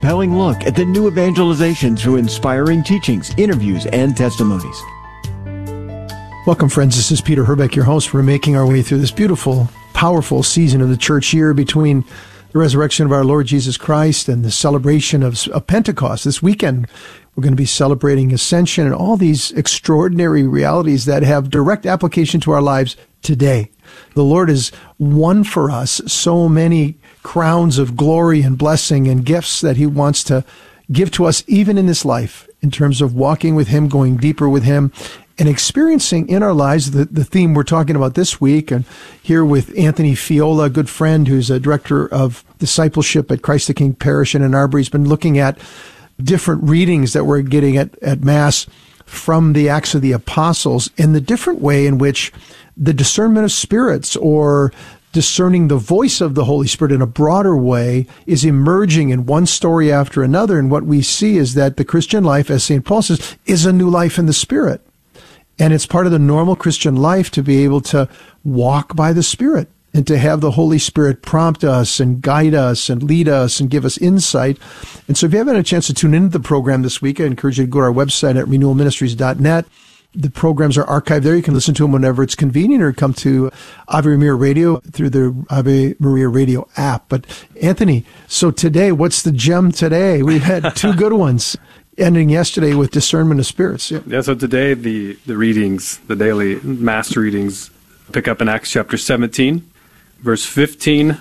Compelling look at the new evangelization through inspiring teachings, interviews, and testimonies. Welcome, friends. This is Peter Herbeck, your host. We're making our way through this beautiful, powerful season of the church year between the resurrection of our Lord Jesus Christ and the celebration of Pentecost. This weekend, we're going to be celebrating Ascension and all these extraordinary realities that have direct application to our lives today. The Lord has won for us so many crowns of glory and blessing and gifts that He wants to give to us even in this life in terms of walking with Him, going deeper with Him, and experiencing in our lives the theme we're talking about this week. And here with Anthony Fiola, a good friend who's a director of discipleship at Christ the King Parish in Ann Arbor. He's been looking at different readings that we're getting at Mass from the Acts of the Apostles and the different way in which the discernment of spirits, or discerning the voice of the Holy Spirit in a broader way, is emerging in one story after another. And what we see is that the Christian life, as St. Paul says, is a new life in the Spirit. And it's part of the normal Christian life to be able to walk by the Spirit and to have the Holy Spirit prompt us and guide us and lead us and give us insight. And so if you haven't had a chance to tune into the program this week, I encourage you to go to our website at renewalministries.net. The programs are archived there. You can listen to them whenever it's convenient, or come to Ave Maria Radio through the Ave Maria Radio app. But Anthony, so today, what's the gem today? We've had two good ones, ending yesterday with discernment of spirits. Yeah, so today the readings, the daily Mass readings, pick up in Acts chapter 17, verse 15,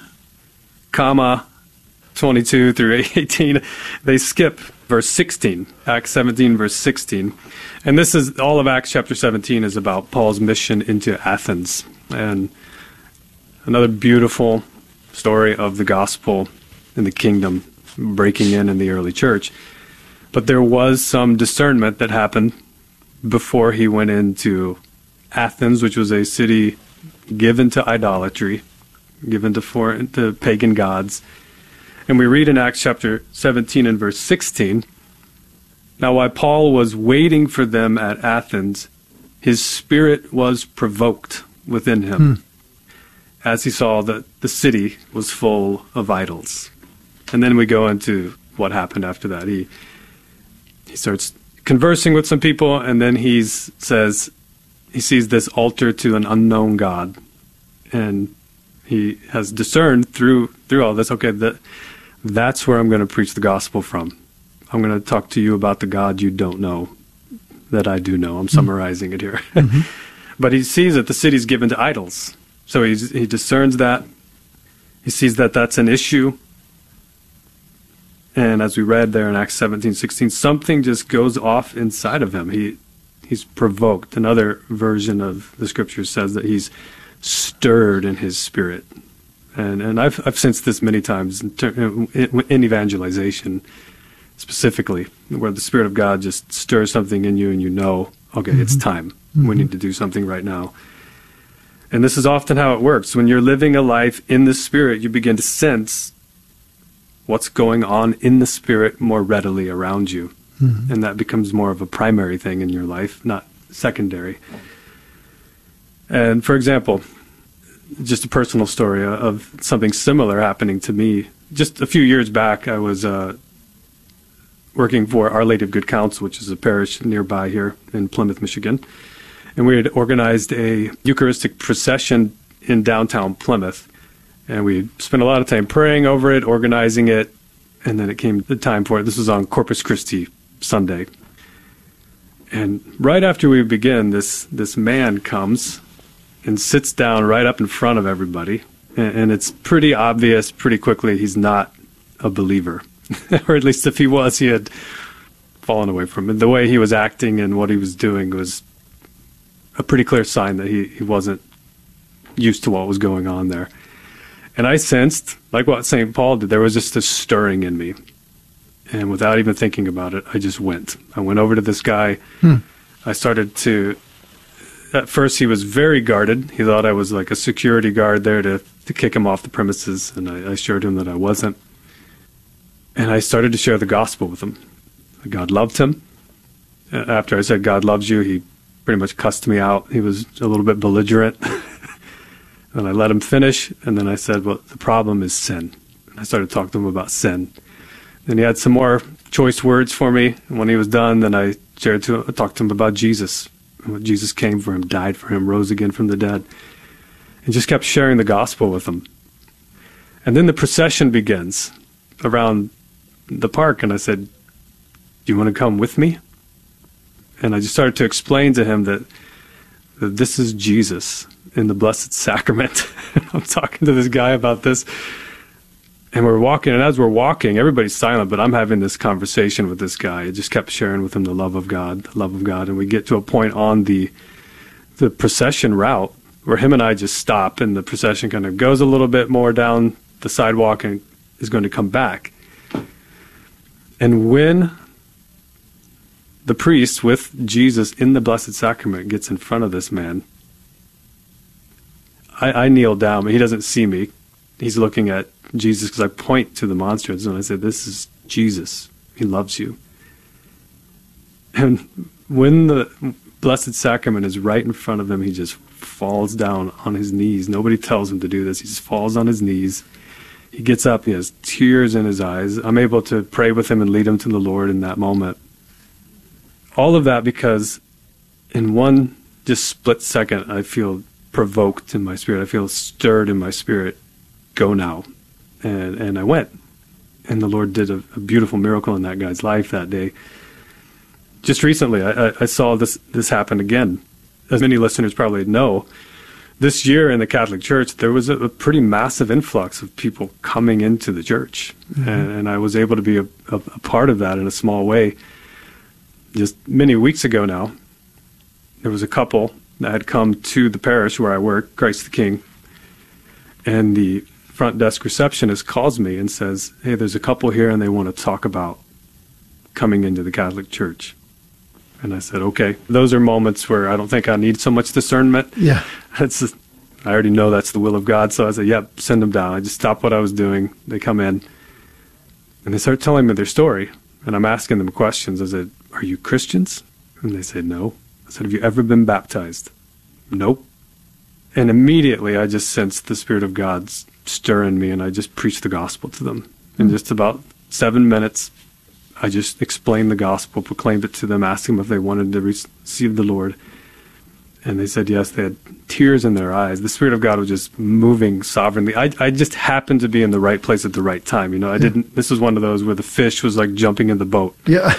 22 through 18. They skip verse 16, Acts 17, verse 16. And this is, all of Acts chapter 17 is about Paul's mission into Athens. And another beautiful story of the gospel in the kingdom breaking in the early church. But there was some discernment that happened before he went into Athens, which was a city given to idolatry, given to pagan gods. And we read in Acts chapter 17 and verse 16, "Now while Paul was waiting for them at Athens, his spirit was provoked within him, as he saw that the city was full of idols." And then we go into what happened after that. He starts conversing with some people, and then he says he sees this altar to an unknown God. And he has discerned through all this, okay, that's where I'm going to preach the gospel from. I'm going to talk to you about the God you don't know, that I do know. I'm summarizing it here. Mm-hmm. But he sees that the city's given to idols. So he discerns that. He sees that that's an issue. And as we read there in Acts 17:16, something just goes off inside of him. He's provoked. Another version of the scripture says that he's stirred in his spirit. And I've sensed this many times in evangelization, specifically, where the Spirit of God just stirs something in you and you know, okay, it's time. We need to do something right now. And this is often how it works. When you're living a life in the Spirit, you begin to sense what's going on in the Spirit more readily around you. And that becomes more of a primary thing in your life, not secondary. And for example, just a personal story of something similar happening to me. Just a few years back, I was working for Our Lady of Good Counsel, which is a parish nearby here in Plymouth, Michigan. And we had organized a Eucharistic procession in downtown Plymouth. And we spent a lot of time praying over it, organizing it, and then it came the time for it. This was on Corpus Christi Sunday. And right after we begin, this man comes and sits down right up in front of everybody. And it's pretty obvious pretty quickly he's not a believer. Or at least if he was, he had fallen away from it. The way he was acting and what he was doing was a pretty clear sign that he wasn't used to what was going on there. And I sensed, like what St. Paul did, there was just a stirring in me. And without even thinking about it, I just went. I went over to this guy. I started to... At first, he was very guarded. He thought I was like a security guard there to kick him off the premises, and I assured him that I wasn't. And I started to share the gospel with him. God loved him. After I said God loves you, he pretty much cussed me out. He was a little bit belligerent. And I let him finish, and then I said, well, the problem is sin. And I started talking to him about sin. And he had some more choice words for me. And when he was done, then I talked to him about Jesus. What Jesus came for him, died for him, rose again from the dead. And just kept sharing the gospel with him. And then the procession begins around the park. And I said, do you want to come with me? And I just started to explain to him that this is Jesus in the Blessed Sacrament. I'm talking to this guy about this. And we're walking, and as we're walking, everybody's silent, but I'm having this conversation with this guy. I just kept sharing with him the love of God. And we get to a point on the procession route where him and I just stop, and the procession kind of goes a little bit more down the sidewalk and is going to come back. And when the priest with Jesus in the Blessed Sacrament gets in front of this man, I kneel down, but he doesn't see me. He's looking at Jesus because I point to the monstrance and I say, this is Jesus. He loves you. And when the Blessed Sacrament is right in front of him, he just falls down on his knees. Nobody tells him to do this. He just falls on his knees. He gets up. He has tears in his eyes. I'm able to pray with him and lead him to the Lord in that moment. All of that because in one just split second, I feel provoked in my spirit. I feel stirred in my spirit. Go now. And I went. And the Lord did a beautiful miracle in that guy's life that day. Just recently, I saw this happen again. As many listeners probably know, this year in the Catholic Church, there was a pretty massive influx of people coming into the church. Mm-hmm. And I was able to be a part of that in a small way. Just many weeks ago now, there was a couple that had come to the parish where I work, Christ the King, and the front desk receptionist calls me and says, hey, there's a couple here and they want to talk about coming into the Catholic Church. And I said, okay. Those are moments where I don't think I need so much discernment. Yeah. I already know that's the will of God. So I said, yep, send them down. I just stopped what I was doing. They come in and they start telling me their story. And I'm asking them questions. I said, are you Christians? And they said, no. I said, have you ever been baptized? Nope. And immediately I just sensed the Spirit of God stirring me, and I just preached the gospel to them. In just about 7 minutes, I just explained the gospel, proclaimed it to them, asked them if they wanted to receive the Lord. And they said yes. They had tears in their eyes. The Spirit of God was just moving sovereignly. I just happened to be in the right place at the right time. You know, this was one of those where the fish was like jumping in the boat. Yeah.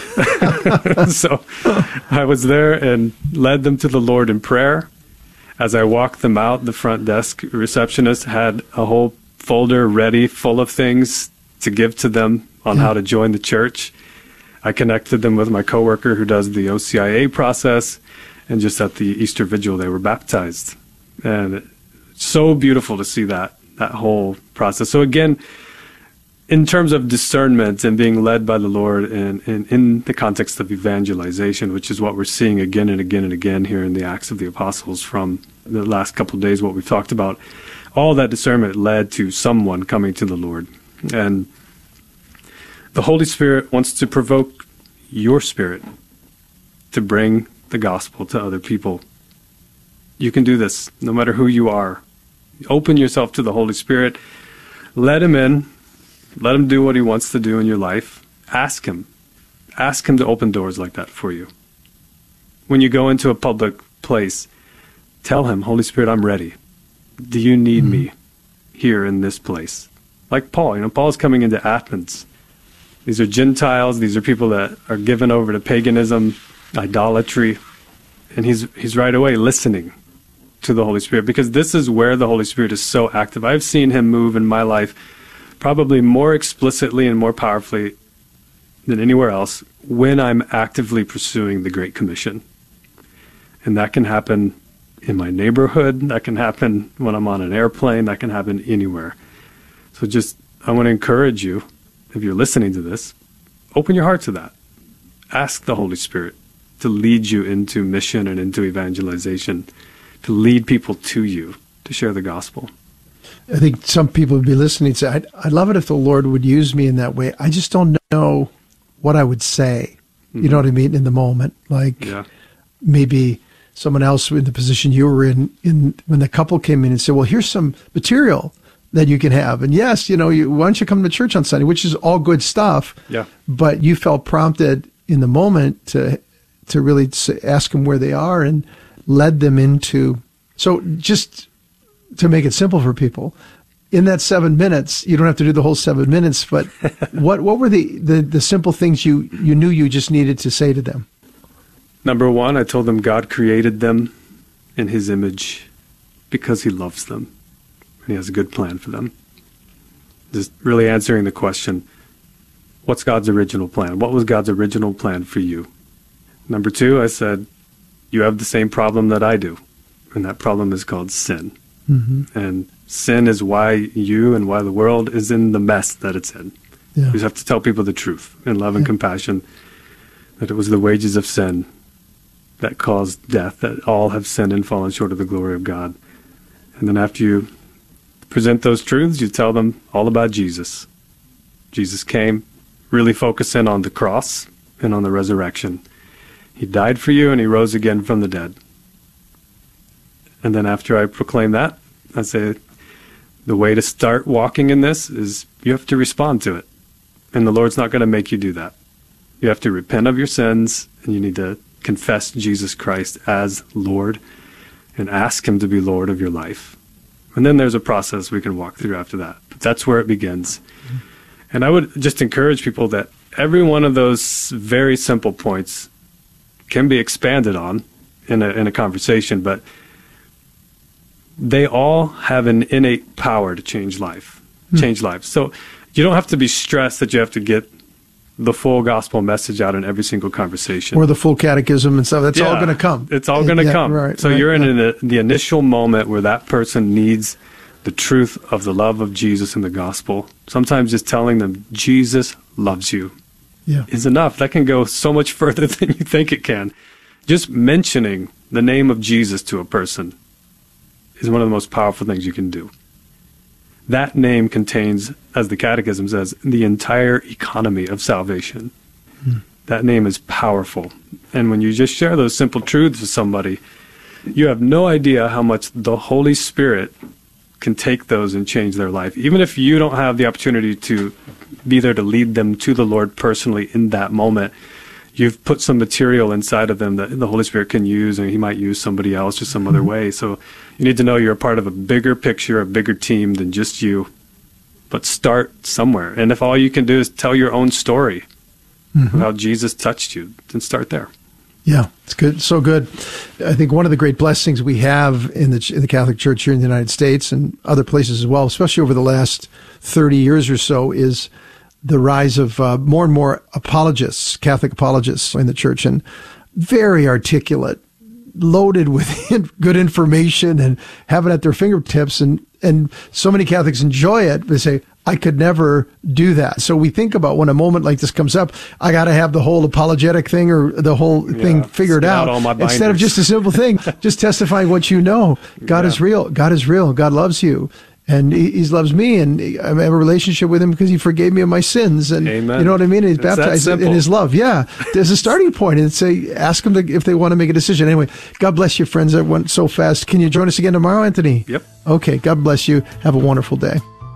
So I was there and led them to the Lord in prayer. As I walked them out, the front desk receptionist had a whole folder ready full of things to give to them on how to join the church. I connected them with my coworker who does the OCIA process, and just at the Easter Vigil, they were baptized. And it's so beautiful to see that whole process. So again, in terms of discernment and being led by the Lord and in the context of evangelization, which is what we're seeing again and again and again here in the Acts of the Apostles from the last couple of days, what we've talked about, all that discernment led to someone coming to the Lord. And the Holy Spirit wants to provoke your spirit to bring the gospel to other people. You can do this no matter who you are. Open yourself to the Holy Spirit. Let him in. Let him do what he wants to do in your life. Ask him. Ask him to open doors like that for you. When you go into a public place, tell him, Holy Spirit, I'm ready. Do you need me here in this place? Like Paul. You know, Paul's coming into Athens. These are Gentiles. These are people that are given over to paganism, idolatry. And he's right away listening to the Holy Spirit, because this is where the Holy Spirit is so active. I've seen him move in my life probably more explicitly and more powerfully than anywhere else when I'm actively pursuing the Great Commission. And that can happen in my neighborhood. That can happen when I'm on an airplane. That can happen anywhere. So I want to encourage you, if you're listening to this, open your heart to that. Ask the Holy Spirit to lead you into mission and into evangelization, to lead people to you, to share the gospel. I think some people would be listening and say, I'd love it if the Lord would use me in that way. I just don't know what I would say. You know what I mean? In the moment. Like maybe someone else in the position you were in when the couple came in and said, well, here's some material that you can have. And yes, why don't you come to church on Sunday, which is all good stuff. Yeah. But you felt prompted in the moment to really ask them where they are and led them into. So just to make it simple for people, in that 7 minutes, you don't have to do the whole 7 minutes, but what were the simple things you knew you just needed to say to them? Number one, I told them God created them in his image because he loves them and he has a good plan for them. Just really answering the question, what's God's original plan? What was God's original plan for you? Number two, I said, you have the same problem that I do, and that problem is called sin. Mm-hmm. And sin is why you and why the world is in the mess that it's in. Yeah. You just have to tell people the truth in love and compassion, that it was the wages of sin that caused death, that all have sinned and fallen short of the glory of God. And then after you present those truths, you tell them all about Jesus. Jesus came, really focus in on the cross and on the resurrection. He died for you and he rose again from the dead. And then after I proclaim that, I say, the way to start walking in this is you have to respond to it. And the Lord's not going to make you do that. You have to repent of your sins, and you need to confess Jesus Christ as Lord and ask him to be Lord of your life. And then there's a process we can walk through after that. But that's where it begins. Mm-hmm. And I would just encourage people that every one of those very simple points can be expanded on in a conversation, but they all have an innate power to change lives. So you don't have to be stressed that you have to get the full gospel message out in every single conversation. Or the full catechism and stuff. That's all going to come. It's all going to come. Right, so you're in the initial moment where that person needs the truth of the love of Jesus and the gospel. Sometimes just telling them Jesus loves you is enough. That can go so much further than you think it can. Just mentioning the name of Jesus to a person is one of the most powerful things you can do. That name contains, as the Catechism says, the entire economy of salvation. That name is powerful. And when you just share those simple truths with somebody, you have no idea how much the Holy Spirit can take those and change their life. Even if you don't have the opportunity to be there to lead them to the Lord personally in that moment, you've put some material inside of them that the Holy Spirit can use, and he might use somebody else or some other way. So you need to know you're a part of a bigger picture, a bigger team than just you. But start somewhere. And if all you can do is tell your own story of how Jesus touched you, then start there. Yeah, it's good. So good. I think one of the great blessings we have in the Catholic Church here in the United States and other places as well, especially over the last 30 years or so, is the rise of more and more apologists, Catholic apologists in the church, and very articulate, loaded with good information and have it at their fingertips. And so many Catholics enjoy it. They say, I could never do that. So we think about when a moment like this comes up, I got to have the whole apologetic thing or the whole thing figured out instead of just a simple thing, just testifying what you know. God is real. God is real. God loves you. And he loves me, and I have a relationship with him because he forgave me of my sins. And Amen. You know what I mean? He's baptized in his love. Yeah. There's a starting point, and say, ask them if they want to make a decision. Anyway, God bless you, friends. That went so fast. Can you join us again tomorrow, Anthony? Yep. Okay. God bless you. Have a wonderful day.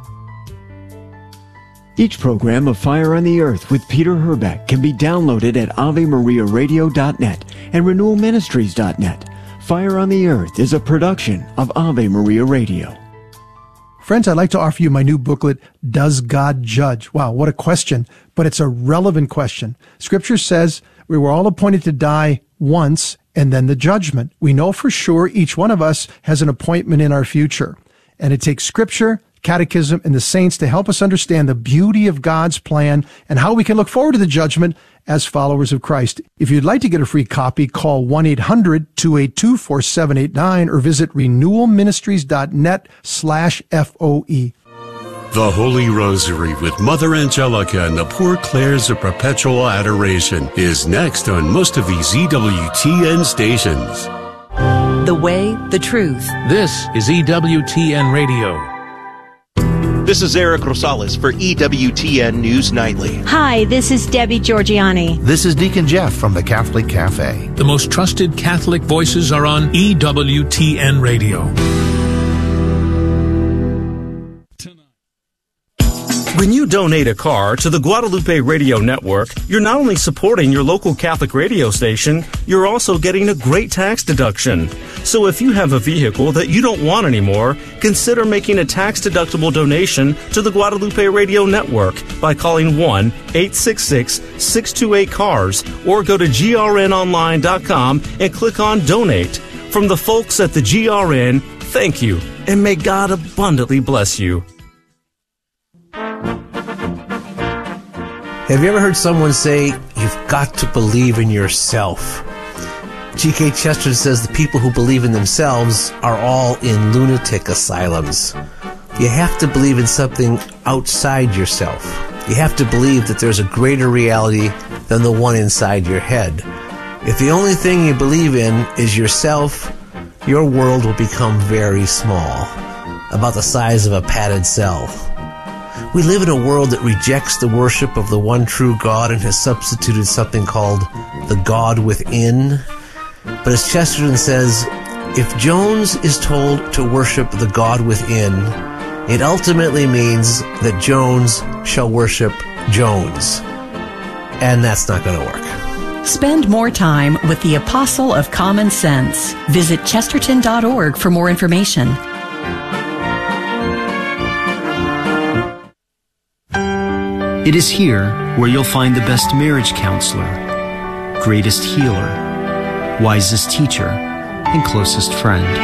Each program of Fire on the Earth with Peter Herbeck can be downloaded at AveMariaRadio.net and RenewalMinistries.net. Fire on the Earth is a production of Ave Maria Radio. Friends, I'd like to offer you my new booklet, Does God Judge? Wow, what a question, but it's a relevant question. Scripture says we were all appointed to die once and then the judgment. We know for sure each one of us has an appointment in our future. And it takes Scripture, Catechism, and the saints to help us understand the beauty of God's plan and how we can look forward to the judgment as followers of Christ. If you'd like to get a free copy, call 1-800-282-4789 or visit renewalministries.net/FOE. The Holy Rosary with Mother Angelica and the Poor Clares of Perpetual Adoration is next on most of these EWTN stations. The way, the truth. This is EWTN Radio. This is Eric Rosales for EWTN News Nightly. Hi, this is Debbie Georgiani. This is Deacon Jeff from the Catholic Cafe. The most trusted Catholic voices are on EWTN Radio. When you donate a car to the Guadalupe Radio Network, you're not only supporting your local Catholic radio station, you're also getting a great tax deduction. So if you have a vehicle that you don't want anymore, consider making a tax-deductible donation to the Guadalupe Radio Network by calling 1-866-628-CARS or go to grnonline.com and click on Donate. From the folks at the GRN, thank you, and may God abundantly bless you. Have you ever heard someone say, you've got to believe in yourself? G.K. Chesterton says the people who believe in themselves are all in lunatic asylums. You have to believe in something outside yourself. You have to believe that there's a greater reality than the one inside your head. If the only thing you believe in is yourself, your world will become very small, about the size of a padded cell. We live in a world that rejects the worship of the one true God and has substituted something called the God within. But as Chesterton says, if Jones is told to worship the God within, it ultimately means that Jones shall worship Jones. And that's not going to work. Spend more time with the Apostle of Common Sense. Visit chesterton.org for more information. It is here where you'll find the best marriage counselor, greatest healer, wisest teacher, and closest friend.